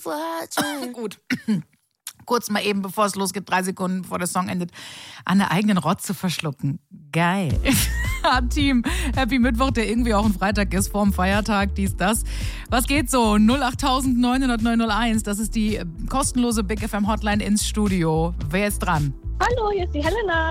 Gut. Kurz mal eben, bevor es losgeht, 3 Sekunden bevor der Song endet, an der eigenen Rotze verschlucken. Geil. Team, Happy Mittwoch, der irgendwie auch ein Freitag ist, vorm Feiertag, dies, das. Was geht so? 08000 900 901, das ist die kostenlose Big FM Hotline ins Studio. Wer ist dran? Hallo, hier ist die Helena.